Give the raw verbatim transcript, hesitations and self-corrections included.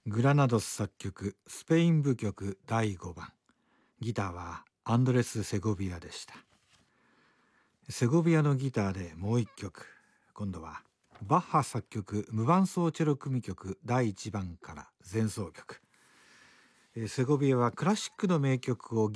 グラナドス作曲スペイン舞曲だいごばん。ギターはアンドレス・セゴビアでした。セゴビアのギターでもう一曲。今度はバッハ作曲無伴奏チェロ組曲だいいちばんから前奏曲。セゴビアはクラシックの名曲を